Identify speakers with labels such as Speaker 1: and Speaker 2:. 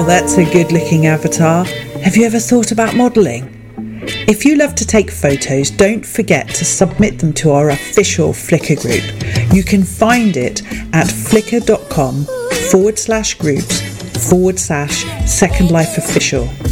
Speaker 1: That's a good looking avatar. Have you ever thought about modelling? If you love to take photos, don't forget to submit them to our official Flickr group. You can find it at flickr.com/groups/Second Life Official.